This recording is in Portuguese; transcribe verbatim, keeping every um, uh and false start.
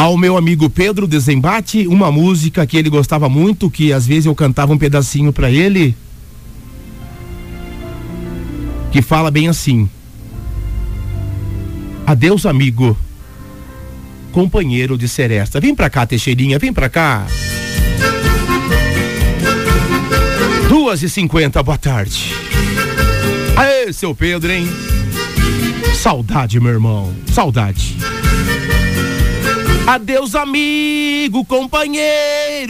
Ao meu amigo Pedro Desembate, uma música que ele gostava muito, que às vezes eu cantava um pedacinho pra ele, que fala bem assim: adeus, amigo, companheiro de seresta. Vem pra cá, Teixeirinha, vem pra cá. Duas e cinquenta, boa tarde. Aê, seu Pedro, hein? Saudade, meu irmão, saudade. Adeus, amigo, companheiro